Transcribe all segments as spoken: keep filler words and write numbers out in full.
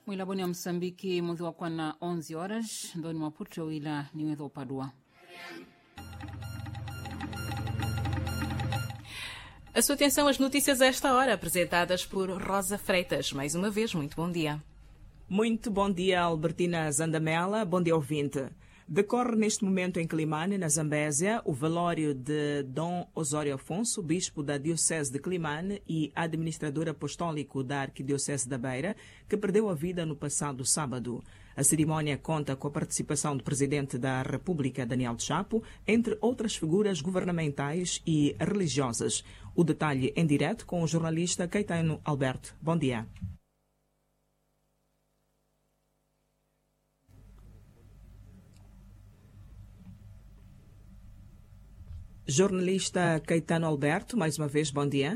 mwilaboni ya Msambiki mwezi wa kwana onze horas ndoni Maputo ila niweza upadua. A sua atenção às notícias a esta hora, apresentadas por Rosa Freitas. Mais uma vez, muito bom dia. Muito bom dia, Albertina Zandamela. Bom dia, ouvinte. Decorre neste momento em Climane, na Zambésia, o velório de Dom Osório Afonso, bispo da Diocese de Climane e administrador apostólico da Arquidiocese da Beira, que perdeu a vida no passado sábado. A cerimónia conta com a participação do Presidente da República, Daniel Chapo, entre outras figuras governamentais e religiosas. O detalhe em direto com o jornalista Caetano Alberto. Bom dia. Jornalista Caetano Alberto, mais uma vez, bom dia.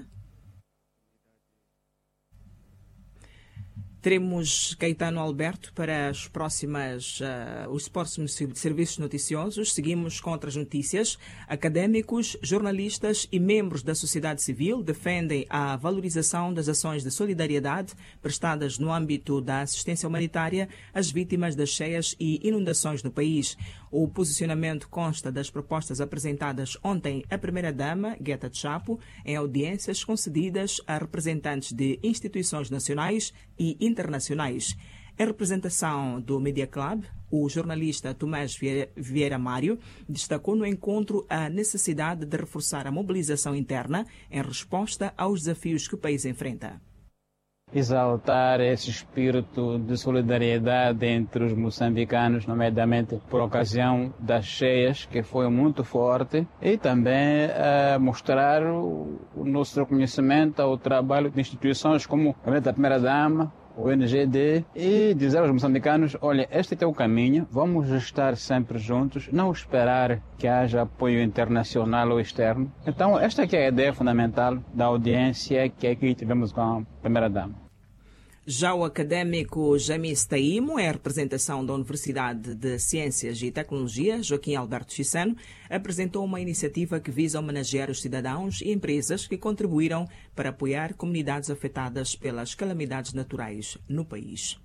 Teremos Caetano Alberto para as próximas, uh, os próximos serviços noticiosos. Seguimos com outras notícias. Académicos, jornalistas e membros da sociedade civil defendem a valorização das ações de solidariedade prestadas no âmbito da assistência humanitária às vítimas das cheias e inundações no país. O posicionamento consta das propostas apresentadas ontem à Primeira-Dama, Gueta Chapo, em audiências concedidas a representantes de instituições nacionais e internacionais. Em representação do Media Club, o jornalista Tomás Vieira Mário destacou no encontro a necessidade de reforçar a mobilização interna em resposta aos desafios que o país enfrenta. Exaltar esse espírito de solidariedade entre os moçambicanos, nomeadamente por ocasião das cheias, que foi muito forte, e também uh, mostrar o, o nosso reconhecimento ao trabalho de instituições como a Primeira-Dama, o N G D, e dizer aos moçambicanos, olha, este é o caminho, vamos estar sempre juntos, não esperar que haja apoio internacional ou externo. Então, esta aqui é a ideia fundamental da audiência que aqui tivemos com a Primeira-Dama. Já o académico Jamis Taimo, em representação da Universidade de Ciências e Tecnologia, Joaquim Alberto Chissano, apresentou uma iniciativa que visa homenagear os cidadãos e empresas que contribuíram para apoiar comunidades afetadas pelas calamidades naturais no país.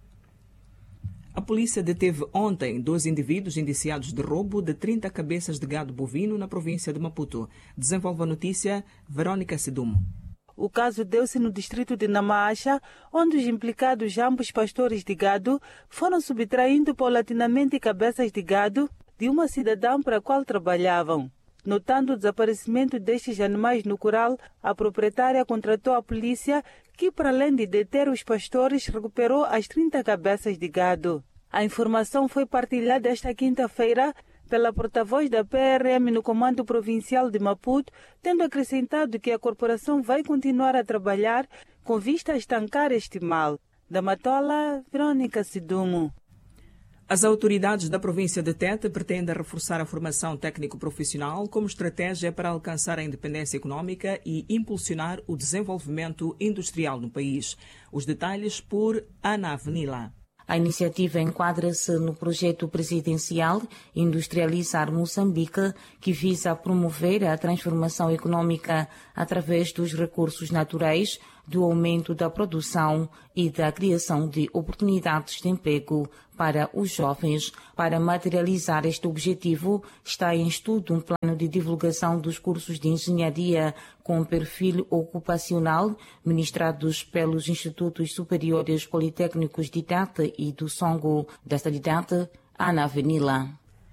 A polícia deteve ontem dois indivíduos indiciados de roubo de trinta cabeças de gado bovino na província de Maputo. Desenvolve a notícia Verônica Sedumo. O caso deu-se no distrito de Namacha, onde os implicados, ambos pastores de gado, foram subtraindo paulatinamente cabeças de gado de uma cidadã para a qual trabalhavam. Notando o desaparecimento destes animais no curral, a proprietária contratou a polícia, que, para além de deter os pastores, recuperou as trinta cabeças de gado. A informação foi partilhada esta quinta-feira pela porta-voz da P R M no Comando Provincial de Maputo, tendo acrescentado que a corporação vai continuar a trabalhar com vista a estancar este mal. Da Matola, Verônica Sedumo. As autoridades da província de Tete pretendem reforçar a formação técnico-profissional como estratégia para alcançar a independência econômica e impulsionar o desenvolvimento industrial no país. Os detalhes por Ana Avenila. A iniciativa enquadra-se no projeto presidencial Industrializar Moçambique, que visa promover a transformação econômica através dos recursos naturais, do aumento da produção e da criação de oportunidades de emprego para os jovens. Para materializar este objetivo, está em estudo um plano de divulgação dos cursos de engenharia com perfil ocupacional ministrados pelos Institutos Superiores Politécnicos de Tete e do Songo. Desta de Tete, Ana Avenila.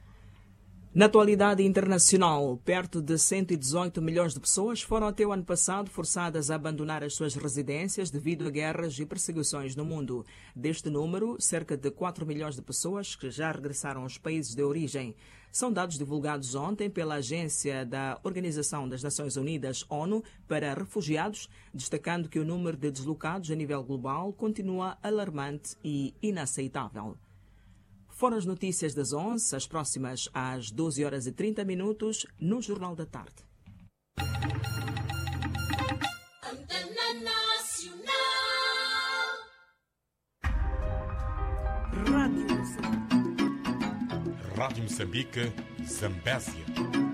Na atualidade internacional, perto de cento e dezoito milhões de pessoas foram até o ano passado forçadas a abandonar as suas residências devido a guerras e perseguições no mundo. Deste número, cerca de quatro milhões de pessoas que já regressaram aos países de origem. São dados divulgados ontem pela Agência da Organização das Nações Unidas, ONU, para Refugiados, destacando que o número de deslocados a nível global continua alarmante e inaceitável. Foram as notícias das onze, as próximas às doze horas e trinta minutos, no Jornal da Tarde. Rádio Moçambique. Rádio Moçambique, Zambésia.